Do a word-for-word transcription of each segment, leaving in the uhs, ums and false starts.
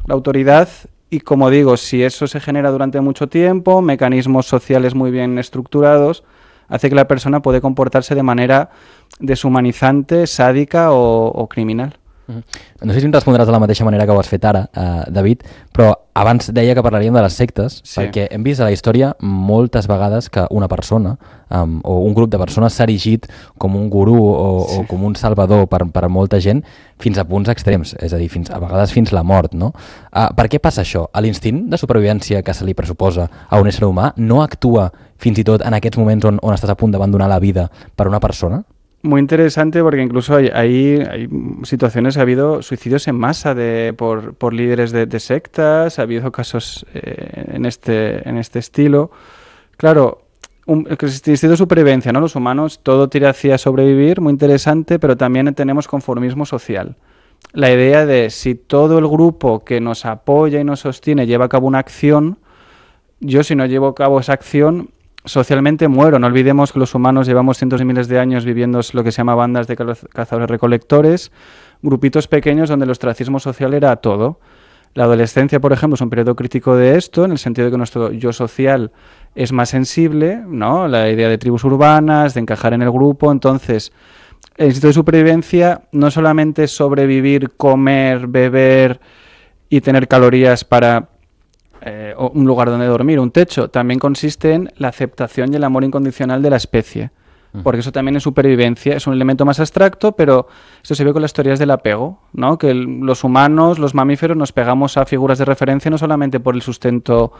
la autoridad. Y como digo, si eso se genera durante mucho tiempo, mecanismos sociales muy bien estructurados, hace que la persona puede comportarse de manera deshumanizante, sádica o, o criminal. No sé si em respondràs de la mateixa manera que ho has fet ara, eh, David, però abans deia que parlaríem de les sectes, sí. perquè hem vist a la història moltes vegades que una persona um, o un grup de persones s'ha erigit com un gurú o, sí. o com un salvador per, per a molta gent fins a punts extrems, és a dir, fins, a vegades fins la mort, no? Uh, per què passa això? L'instint de supervivència que se li pressuposa a un ésser humà no actua fins i tot en aquests moments on, on estàs a punt d'abandonar la vida per una persona? Muy interesante porque incluso hay, hay, hay situaciones, ha habido suicidios en masa de, por, por líderes de, de sectas, ha habido casos eh, en, este, en este estilo. Claro, un, el instinto de supervivencia, ¿no? Los humanos, todo tira hacia sobrevivir, muy interesante, pero también tenemos conformismo social. La idea de si todo el grupo que nos apoya y nos sostiene lleva a cabo una acción, yo si no llevo a cabo esa acción, socialmente muero. No olvidemos que los humanos llevamos cientos de miles de años viviendo lo que se llama bandas de cazadores-recolectores, grupitos pequeños donde el ostracismo social era todo. La adolescencia, por ejemplo, es un periodo crítico de esto, en el sentido de que nuestro yo social es más sensible, ¿no? La idea de tribus urbanas, de encajar en el grupo. Entonces, el instinto de supervivencia no solamente es sobrevivir, comer, beber y tener calorías para Eh, un lugar donde dormir, un techo, también consiste en la aceptación y el amor incondicional de la especie, porque eso también es supervivencia, es un elemento más abstracto, pero esto se ve con las teorías del apego, ¿no? Que el, los humanos, los mamíferos, nos pegamos a figuras de referencia no solamente por el sustento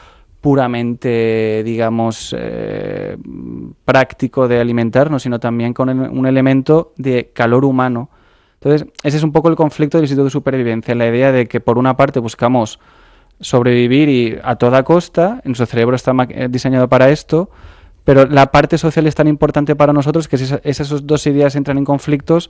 puramente, digamos, eh, práctico de alimentarnos, sino también con el, un elemento de calor humano. Entonces, ese es un poco el conflicto del instinto de supervivencia, la idea de que por una parte buscamos sobrevivir y a toda costa, nuestro cerebro está diseñado para esto, pero la parte social es tan importante para nosotros que si esas dos ideas entran en conflictos,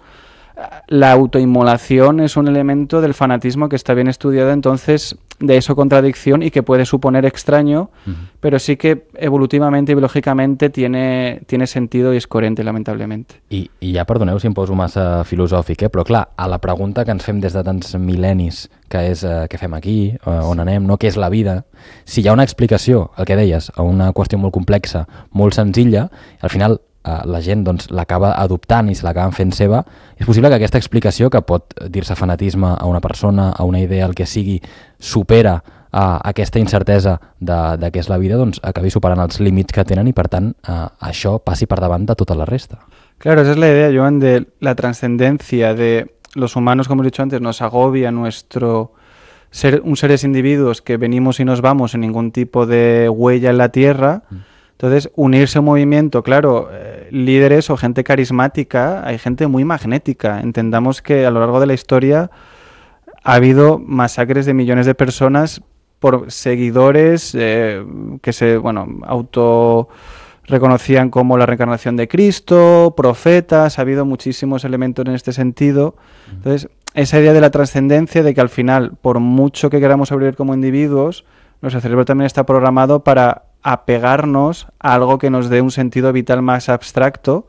la autoinmolación es un elemento del fanatismo que está bien estudiado, entonces de eso contradicción y que puede suponer extraño, uh-huh. pero sí que evolutivamente y biológicamente tiene, tiene sentido i és coherente, lamentablement. I, i ja perdoneu si em poso massa filosòfic, eh? Però clar, a la pregunta que ens fem des de tants mil·lennis, que és eh, què fem aquí, eh, on anem, no? Què és la vida, si hi ha una explicació, el que deies, a una qüestió molt complexa, molt senzilla, al final Uh, la gent doncs, l'acaba adoptant i se l'acaben fent seva, és possible que aquesta explicació, que pot dir-se fanatisme a una persona, a una idea, el que sigui, supera uh, aquesta incertesa de, de què és la vida, doncs acabi superant els límits que tenen i per tant uh, això passi per davant de tota la resta. Claro, esa es la idea, Joan, de la trascendencia de los humanos, como he dicho antes, nos agobia nuestro ser un seres individuos que venimos y nos vamos sin ningún tipo de huella en la tierra. Mm. Entonces, unirse a un movimiento, claro, eh, líderes o gente carismática, hay gente muy magnética. Entendamos que a lo largo de la historia ha habido masacres de millones de personas por seguidores eh, que se, bueno, auto reconocían como la reencarnación de Cristo, profetas, ha habido muchísimos elementos en este sentido. Entonces, esa idea de la trascendencia, de que al final, por mucho que queramos sobrevivir como individuos, nuestro cerebro también está programado para apegarnos a algo que nos dé un sentido vital más abstracto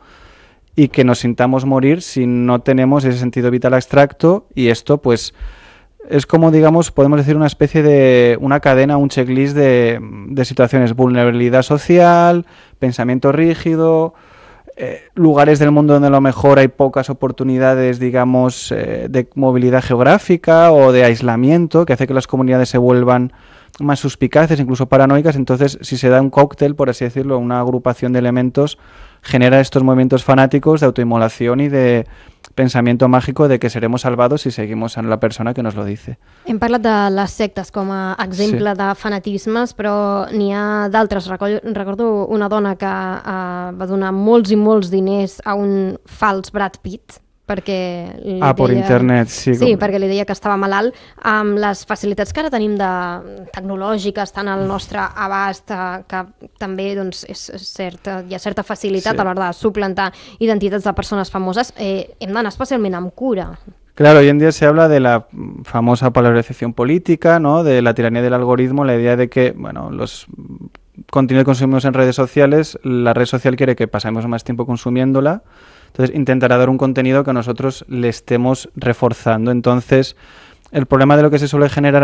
y que nos sintamos morir si no tenemos ese sentido vital abstracto, y esto pues es como, digamos, podemos decir una especie de una cadena, un checklist de, de situaciones: vulnerabilidad social, pensamiento rígido, eh, lugares del mundo donde a lo mejor hay pocas oportunidades, digamos, eh, de movilidad geográfica o de aislamiento, que hace que las comunidades se vuelvan más suspicaces, incluso paranoicas. Entonces, si se da un cóctel, por así decirlo, una agrupación de elementos, genera estos movimientos fanáticos de autoinmolación y de pensamiento mágico de que seremos salvados si seguimos a la persona que nos lo dice. Hem parlat de les sectes com a exemple sí. de fanatismes, però n'hi ha d'altres. Recordo una dona que uh, va donar molts i molts diners a un fals Brad Pitt, perquè li ah, per deia... internet, sí. Sí, com... perquè li deia que estava malalt. Amb les facilitats que ara tenim de tecnològiques, tant al nostre abast, que també doncs, és certa, hi ha certa facilitat sí. a l'hora de suplantar identitats de persones famoses, eh, hem d'anar especialment amb cura. Claro, hoy en día se habla de la famosa polarización política, ¿no? De la tiranía del algoritmo, la idea de que, bueno, los contenidos que consumimos en redes sociales, la red social quiere que pasemos más tiempo consumiéndola. Entonces intentará dar un contenido que nosotros le estemos reforzando. Entonces, el problema de lo que se suele generar